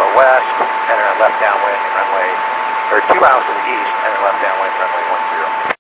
west, enter left downwind, runway, or 2 miles to the east, enter left downwind, runway 10.